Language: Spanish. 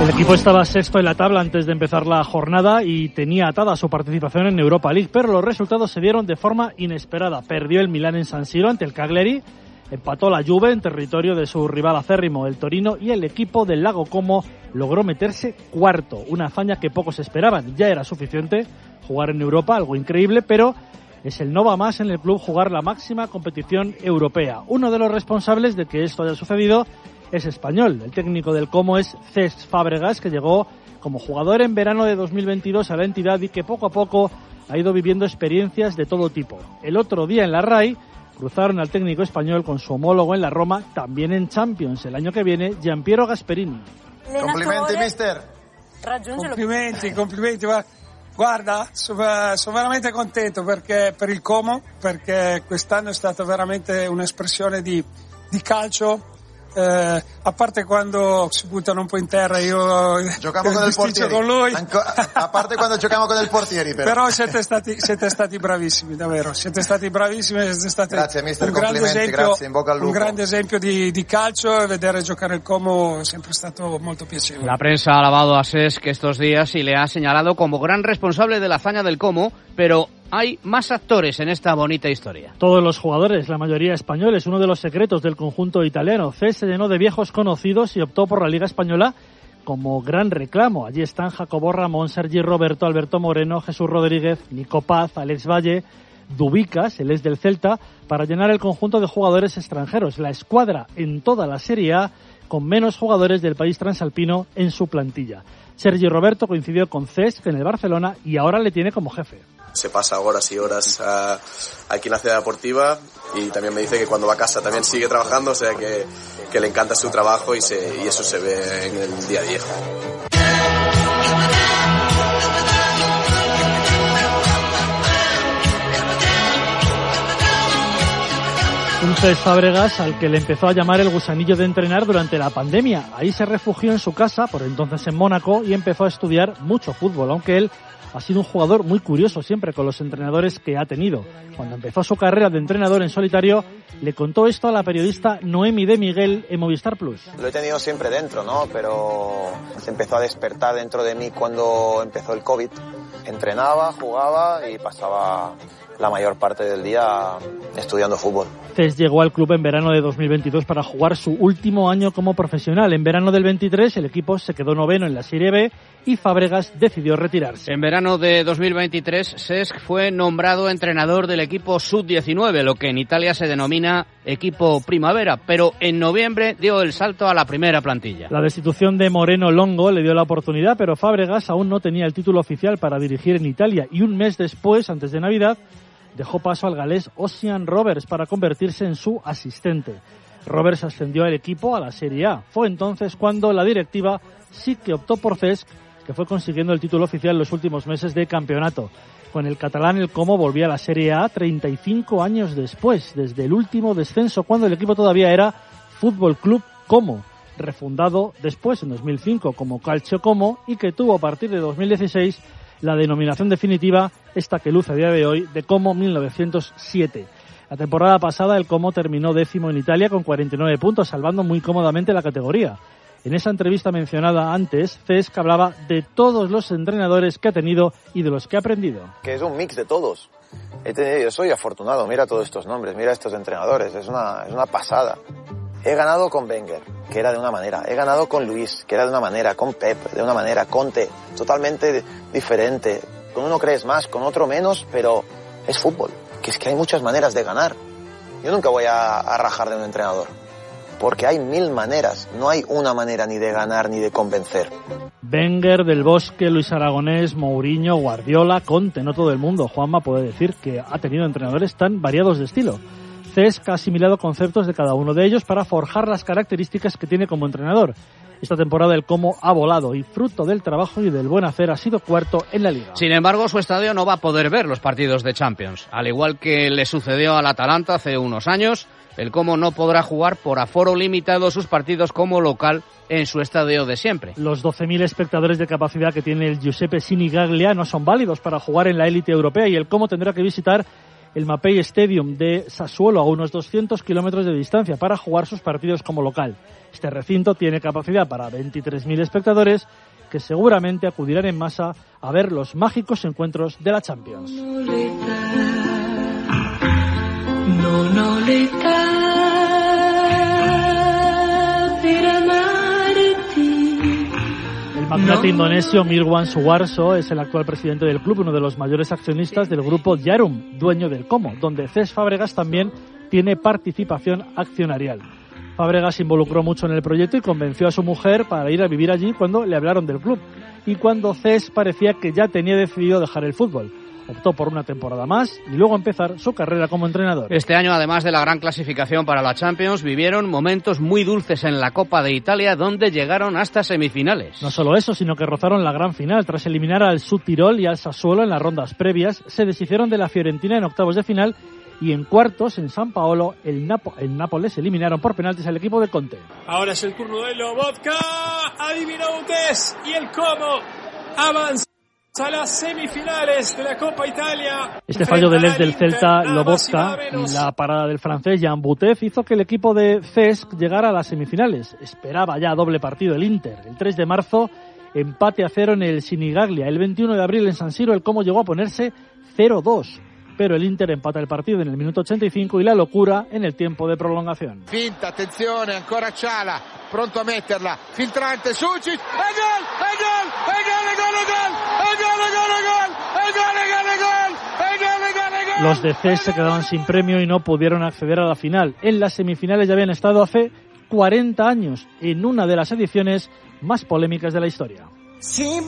El equipo estaba sexto en la tabla antes de empezar la jornada y tenía atada su participación en Europa League, pero los resultados se dieron de forma inesperada. Perdió el Milán en San Siro ante el Cagliari, empató la Juve en territorio de su rival acérrimo, el Torino, y el equipo del Lago Como logró meterse cuarto, una hazaña que pocos esperaban. Ya era suficiente jugar en Europa, algo increíble, pero es el no va más en el club jugar la máxima competición europea. Uno de los responsables de que esto haya sucedido es español. El técnico del Como es Cesc Fábregas, que llegó como jugador en verano de 2022 a la entidad y que poco a poco ha ido viviendo experiencias de todo tipo. El otro día en la RAI cruzaron al técnico español con su homólogo en la Roma, también en Champions. El año que viene, Giampiero Gasperini. Complimenti, mister. Complimenti. Guarda, sono veramente contento per il Como, perché quest'anno è stata veramente un'espressione di calcio. A parte quando si buttano un po' in terra, io giocavo con il portiere con lui. A parte quando giocavo con il portiere, però siete stati bravissimi, davvero, siete stati bravissimi, siete stati grazie mister, complimenti, grazie, in bocca al lupo. Un grande esempio di calcio, e vedere giocare il Como è sempre stato molto piacevole. La prensa ha alabado a Cesc estos días y le ha señalado como gran responsable de la hazaña del Como, pero hay más actores en esta bonita historia. Todos los jugadores, la mayoría españoles, uno de los secretos del conjunto italiano. Cesc se llenó de viejos conocidos y optó por la Liga Española como gran reclamo. Allí están Jacobo Ramón, Sergi Roberto, Alberto Moreno, Jesús Rodríguez, Nico Paz, Alex Valle, Dubicas, él es del Celta, para llenar el conjunto de jugadores extranjeros. La escuadra en toda la Serie A con menos jugadores del país transalpino en su plantilla. Sergi Roberto coincidió con Cesc en el Barcelona y ahora le tiene como jefe. Se pasa horas y horas aquí en la ciudad deportiva y también me dice que cuando va a casa también sigue trabajando, o sea que le encanta su trabajo y eso se ve en el día a día. Un Cesc Fábregas al que le empezó a llamar el gusanillo de entrenar durante la pandemia. Ahí se refugió en su casa, por entonces en Mónaco, y empezó a estudiar mucho fútbol, aunque él ha sido un jugador muy curioso siempre con los entrenadores que ha tenido. Cuando empezó su carrera de entrenador en solitario, le contó esto a la periodista Noemi de Miguel en Movistar Plus. Lo he tenido siempre dentro, ¿no? Pero se empezó a despertar dentro de mí cuando empezó el COVID. Entrenaba, jugaba y pasaba la mayor parte del día estudiando fútbol. Cesc llegó al club en verano de 2022 para jugar su último año como profesional. En verano del 23 el equipo se quedó noveno en la Serie B y Fábregas decidió retirarse. En verano de 2023 Cesc fue nombrado entrenador del equipo Sub-19, lo que en Italia se denomina equipo primavera, pero en noviembre dio el salto a la primera plantilla. La destitución de Moreno Longo le dio la oportunidad, pero Fábregas aún no tenía el título oficial para dirigir en Italia y un mes después, antes de Navidad, dejó paso al galés Ossian Roberts para convertirse en su asistente. Roberts ascendió al equipo a la Serie A. Fue entonces cuando la directiva sí que optó por Cesc, que fue consiguiendo el título oficial los últimos meses de campeonato. Con el catalán el Como volvía a la Serie A 35 años después, desde el último descenso, cuando el equipo todavía era Fútbol Club Como, refundado después en 2005 como Calcio Como y que tuvo a partir de 2016 la denominación definitiva, esta que luce a día de hoy, de Como 1907. La temporada pasada el Como terminó 10º en Italia con 49 puntos, salvando muy cómodamente la categoría. En esa entrevista mencionada antes, Cesc hablaba de todos los entrenadores que ha tenido y de los que ha aprendido. Que es un mix de todos. Yo soy afortunado, mira todos estos nombres, mira estos entrenadores, es una pasada. He ganado con Wenger, que era de una manera. He ganado con Luis, que era de una manera. Con Pep, de una manera. Conte, totalmente diferente. Con uno crees más, con otro menos, pero es fútbol. Que es que hay muchas maneras de ganar. Yo nunca voy a rajar de un entrenador. Porque hay 1000 maneras. No hay una manera ni de ganar ni de convencer. Wenger, Del Bosque, Luis Aragonés, Mourinho, Guardiola, Conte. No todo el mundo, Juanma, puede decir que ha tenido entrenadores tan variados de estilo. Cesc ha asimilado conceptos de cada uno de ellos para forjar las características que tiene como entrenador. Esta temporada el Como ha volado y fruto del trabajo y del buen hacer ha sido cuarto en la Liga. Sin embargo, su estadio no va a poder ver los partidos de Champions. Al igual que le sucedió al Atalanta hace unos años, el Como no podrá jugar por aforo limitado sus partidos como local en su estadio de siempre. Los 12.000 espectadores de capacidad que tiene el Giuseppe Sinigaglia no son válidos para jugar en la élite europea y el Como tendrá que visitar el Mapei Stadium de Sassuolo, a unos 200 kilómetros de distancia, para jugar sus partidos como local. Este recinto tiene capacidad para 23.000 espectadores que seguramente acudirán en masa a ver los mágicos encuentros de la Champions. El magnate indonesio Mirwan Suwarso es el actual presidente del club, uno de los mayores accionistas del grupo Djarum, dueño del Como, donde Cesc Fábregas también tiene participación accionarial. Fábregas se involucró mucho en el proyecto y convenció a su mujer para ir a vivir allí cuando le hablaron del club, y cuando Cesc parecía que ya tenía decidido dejar el fútbol. Optó por una temporada más y luego empezar su carrera como entrenador. Este año, además de la gran clasificación para la Champions, vivieron momentos muy dulces en la Copa de Italia, donde llegaron hasta semifinales. No solo eso, sino que rozaron la gran final. Tras eliminar al Südtirol y al Sassuolo en las rondas previas, se deshicieron de la Fiorentina en octavos de final, y en cuartos, en San Paolo, el Nápoles eliminaron por penaltis al equipo de Conte. Ahora es el turno de Lobotka. Adivina Utes y el Como avanza a las semifinales de la Copa Italia. Este fallo del ex del Celta, Lobotka, y la parada del francés Jan Butez hizo que el equipo de Cesc llegara a las semifinales. Esperaba ya doble partido el Inter. El 3 de marzo, empate a 0 en el Sinigaglia. El 21 de abril en San Siro, el Como llegó a ponerse 0-2. Pero el Inter empata el partido en el minuto 85 y la locura en el tiempo de prolongación. Finta, attenzione, ancora Ciala, pronto a metterla, filtrante, Sucic, gol! Los de Cesc se quedaron sin premio y no pudieron acceder a la final. En las semifinales ya habían estado hace 40 años, en una de las ediciones más polémicas de la historia.